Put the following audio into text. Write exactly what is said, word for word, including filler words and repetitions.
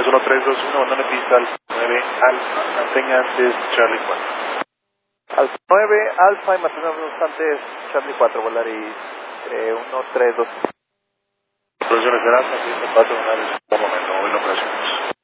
uno tres dos uno, abandone pista al nueve Alfa, mantenga antes Charlie cuatro. Alfa nueve, Alfa y mantenemos antes Charlie cuatro, Volaris eh, uno tres dos. Profesor, esperanza, pista cuatro, un momento, voy a operaciones.